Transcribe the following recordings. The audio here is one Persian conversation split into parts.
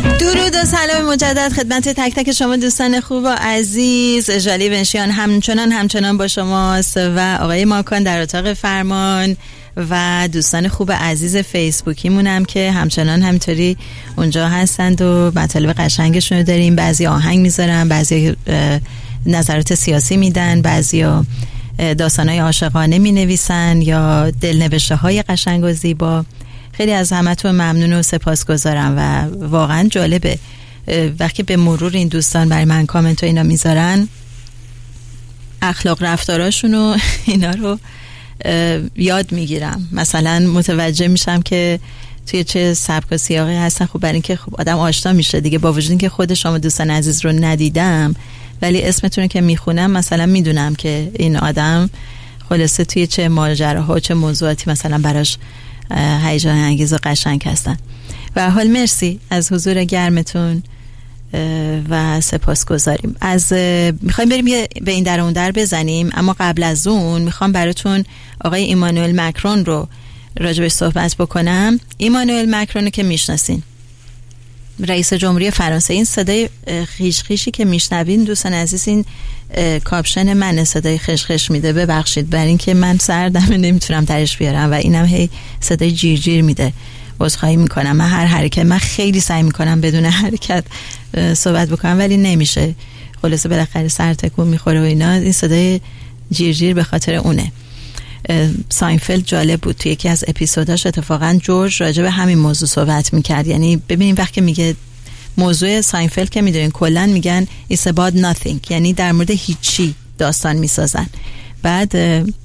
درود و سلام مجدد خدمت تک تک شما دوستان خوب و عزیز. ژالی ونشیان همچنان با شماست و آقای ماکان در اتاق فرمان و دوستان خوب عزیز فیسبوکیمون هم که همینطوری اونجا هستند و مطالب قشنگشون رو داریم. بعضی آهنگ میذارن، بعضی نظرات سیاسی میدن، بعضی داستانهای عاشقانه مینویسن یا دلنوشته های قشنگ و زیبا. خیلی از همتون ممنون و سپاسگزارم و واقعا جالبه وقتی به مرور این دوستان برای من کامنت و اینا میذارن، اخلاق رفتاراشون و اینا رو یاد میگیرم. مثلا متوجه میشم که توی چه سبک و سیاقی هستن. خب برای اینکه خب آدم آشنا میشه دیگه، با وجود اینکه خود شما دوستان عزیز رو ندیدم ولی اسمتون که میخونم مثلا میدونم که این آدم خلاصه توی چه ماجراها و چه موضوعاتی مثلا براش هیجان انگیز و قشنگ هستن. و حال مرسی از حضور گرمتون و سپاسگزاریم. میخوایم بریم به این در اون در بزنیم، اما قبل از اون میخوام براتون آقای ایمانوئل مکرون رو راجبش صحبت بکنم. ایمانوئل مکرون که میشناسین، رئیس جمهوری فرانسه. این صدای خیشخیشی که میشنوین دوستان عزیز این کاپشن من صدای خشخش میده، ببخشید برای اینکه من سردم نمیتونم درش بیارم و اینم هی صدای جیر میده. عذرخواهی میکنم. من خیلی سعی میکنم بدون حرکت صحبت بکنم ولی نمیشه، خلاصه بالاخره سر تکون میخوره و اینا. این صدای جیر به خاطر اونه. ساینفلد جالب بود، توی یکی از اپیزوداش اتفاقا جورج راجع به همین موضوع صحبت میکرد. یعنی ببینید وقتی میگه موضوع ساینفلد که میدونین کلن میگن it's about nothing، یعنی در مورد هیچی داستان میسازن. بعد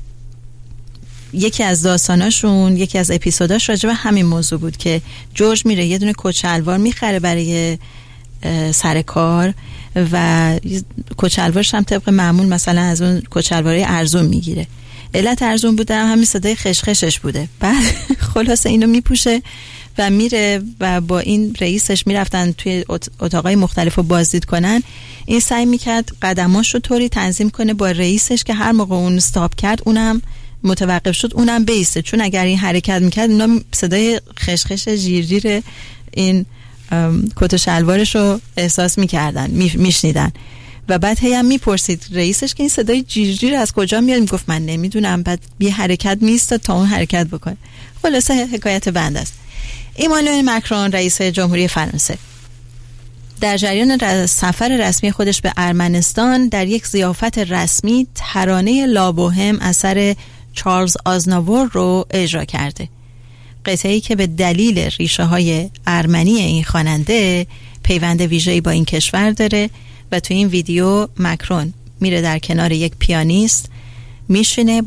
یکی از داستاناشون، یکی از اپیزوداش راجع به همین موضوع بود که جورج میره یه دونه کچلوار میخره برای سر کار و کچلوارش هم طبق معمول مثلا از اون کچلوارای ارزون میگیره. علت ارزون بوده همین صدای خشخشش بوده. بعد خلاصه اینو میپوشه و میره و با این رئیسش میرفتن توی اتاقای مختلف رو بازدید کنن. این سعی میکرد قدماش رو طوری تنظیم کنه با رئیسش که هر موقع اون استاپ کرد اونم متوقف شد اونم بیسته، چون اگر این حرکت میکرد اونا صدای خشخش جیرجیر این کت و شلوارش رو احساس میکردن، میشنیدن. و بعد هی هم میپرسید رئیسش که این صدای جیرجیر از کجا میاد، میگفت من نمیدونم. بعد یه حرکت میستاد تا اون حرکت بکنه. خلاصه حکایت بنده است. ایمانوئل مکرون رئیس جمهوری فرانسه در جریان سفر رسمی خودش به ارمنستان در یک ضیافت رسمی ترانه لابوهم اثر چارلز آزناور رو اجرا کرده. قطعه‌ای که به دلیل ریشه‌های ارمنی این خواننده پیوند ویژه‌ای با این کشور داره و تو این ویدیو مکرون میره در کنار یک پیانیست میشینه